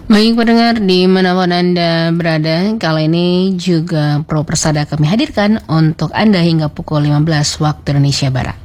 Baik pendengar dimanapun Anda berada, kali ini juga Pro Persada kami hadirkan untuk Anda hingga pukul 15 waktu Indonesia Barat.